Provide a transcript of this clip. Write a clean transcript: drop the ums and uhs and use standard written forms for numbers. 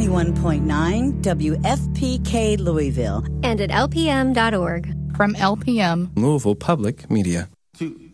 91.9 WFPK Louisville. And at lpm.org. From LPM, Louisville Public Media.